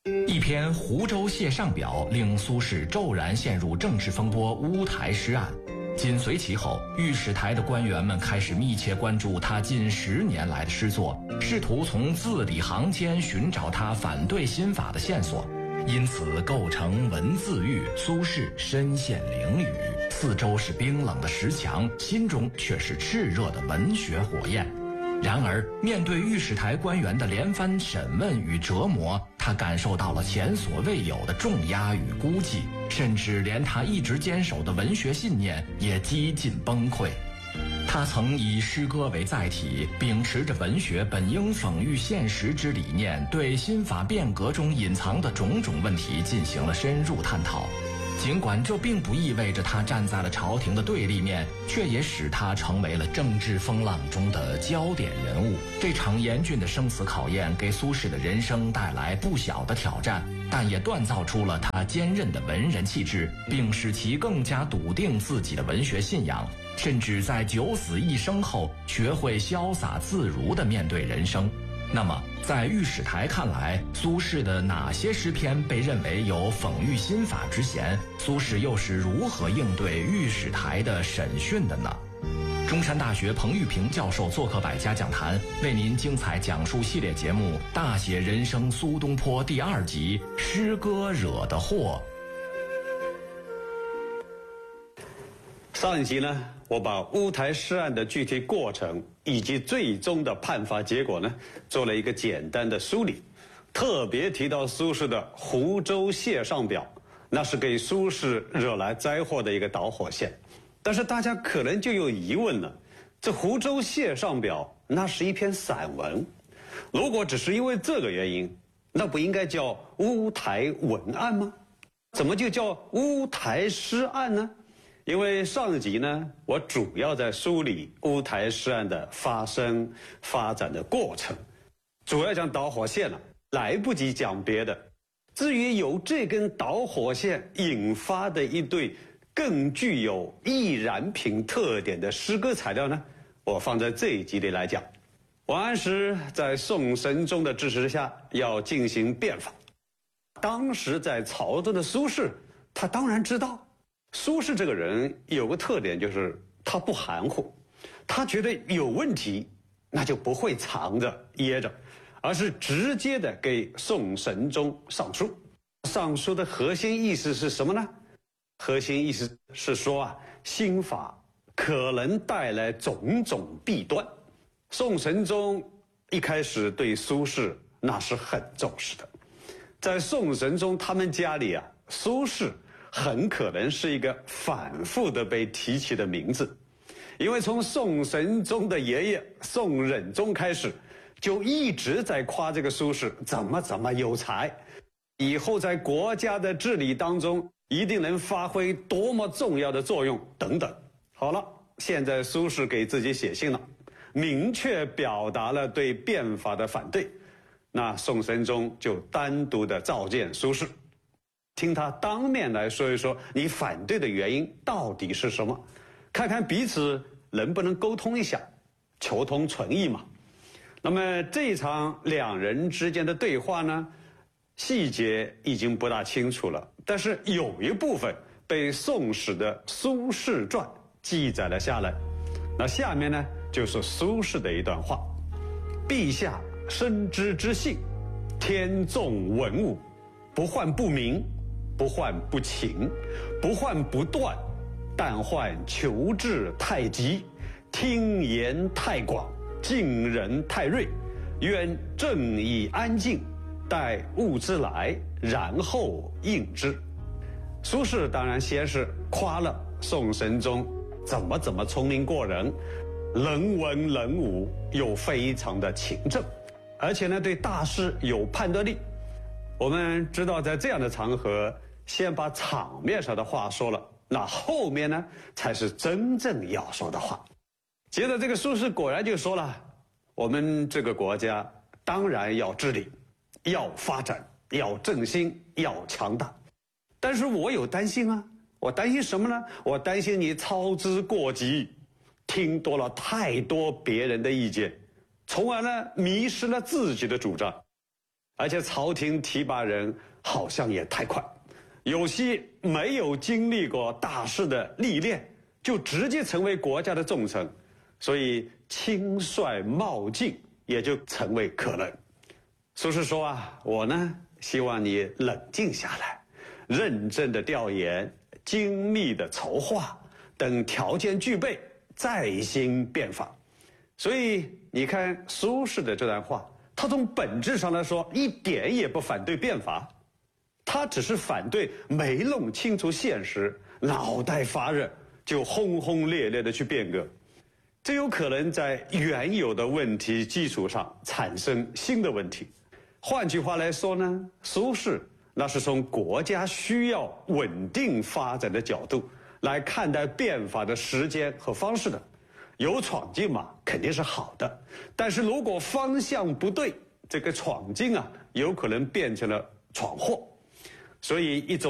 一篇《湖州谢上表》令苏轼骤然陷入政治风波乌台诗案。紧随其后，御史台的官员们开始密切关注他近10年来的诗作，试图从字里行间寻找他反对新法的线索。因此构成文字狱，苏轼身陷囹圄，四周是冰冷的石墙，心中却是炽热的文学火焰。然而，面对御史台官员的连番审问与折磨，他感受到了前所未有的重压与孤寂，甚至连他一直坚守的文学信念也几近崩溃。他曾以诗歌为载体，秉持着文学本应讽喻现实之理念，对新法变革中隐藏的种种问题进行了深入探讨。尽管这并不意味着他站在了朝廷的对立面，却也使他成为了政治风浪中的焦点人物。这场严峻的生死考验给苏轼的人生带来不小的挑战，但也锻造出了他坚韧的文人气质，并使其更加笃定自己的文学信仰，甚至在九死一生后学会潇洒自如地面对人生。那么在御史台看来，苏轼的哪些诗篇被认为有讽喻新法之嫌？苏轼又是如何应对御史台的审讯的呢？中山大学彭玉平教授做客百家讲坛，为您精彩讲述系列节目《大写人生苏东坡》第2集《诗歌惹的祸》。 上一集呢，我把乌台诗案的具体过程以及最终的判罚结果呢，做了一个简单的梳理，特别提到苏轼的《湖州谢上表》，那是给苏轼惹来灾祸的一个导火线。但是大家可能就有疑问了，这《湖州谢上表》那是一篇散文，如果只是因为这个原因，那不应该叫乌台文案吗？怎么就叫乌台诗案呢？因为上一集呢，我主要在梳理乌台诗案的发生发展的过程，主要讲导火线了，来不及讲别的。至于由这根导火线引发的一对更具有易燃品特点的诗歌材料呢，我放在这一集里来讲。王安石在宋神宗的支持下要进行变法，当时在朝中的苏轼，他当然知道苏轼这个人有个特点，就是他不含糊，他觉得有问题那就不会藏着掖着，而是直接的给宋神宗上书。上书的核心意思是什么呢？核心意思是说啊，新法可能带来种种弊端。宋神宗一开始对苏轼那是很重视的，在宋神宗他们家里啊，苏轼很可能是一个反复的被提起的名字，因为从宋神宗的爷爷宋仁宗开始，就一直在夸这个苏轼怎么有才，以后在国家的治理当中一定能发挥多么重要的作用等等。好了，现在苏轼给自己写信了，明确表达了对变法的反对，那宋神宗就单独的召见苏轼，听他当面来说一说你反对的原因到底是什么，看看彼此能不能沟通一下，求同存异嘛。那么这一场两人之间的对话呢，细节已经不大清楚了，但是有一部分被宋史的《苏轼传》记载了下来。那下面呢，就是苏轼的一段话：陛下深知之性，天纵文武，不患不明，不患不勤，不患不断，但患求治太急，听言太广，敬人太锐。愿正以安静，待物之来，然后应之。苏轼当然先是夸了宋神宗怎么聪明过人，能文能武，又非常的勤政，而且呢对大事有判断力。我们知道在这样的场合，先把场面上的话说了，那后面呢才是真正要说的话。接着这个苏轼果然就说了，我们这个国家当然要治理，要发展，要振兴，要强大，但是我有担心啊。我担心什么呢？我担心你操之过急，听多了太多别人的意见，从而呢迷失了自己的主张。 而且朝廷提拔人好像也太快，有些没有经历过大事的历练，就直接成为国家的重臣，所以轻率冒进也就成为可能。苏轼说啊，我呢希望你冷静下来，认真的调研，精密的筹划，等条件具备再兴变法。所以你看苏轼的这段话，他从本质上来说一点也不反对变法，他只是反对没弄清楚现实，脑袋发热就轰轰烈烈的去变革，这有可能在原有的问题基础上产生新的问题。换句话来说呢，苏轼那是从国家需要稳定发展的角度来看待变法的时间和方式的。有闯劲嘛，肯定是好的，但是如果方向不对，这个闯劲啊，有可能变成了闯祸。所以一种